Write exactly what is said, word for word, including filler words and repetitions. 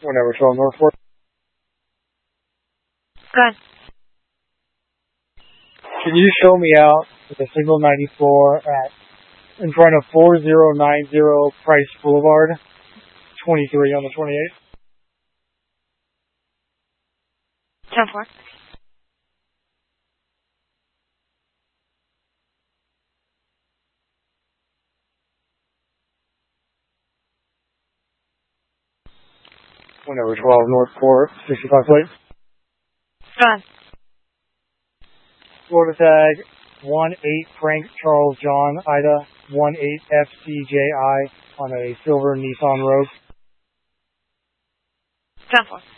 Whenever twelve Northport. Go ahead. Can you show me out the signal ninety-four at in front of four zero nine zero Price Boulevard, twenty-three on the twenty-eighth? ten four. Whenever twelve Northport, sixty-five plate. Go ahead. Florida tag one eight Frank Charles John Ida one eight F C J I on a silver Nissan Rogue. ten four.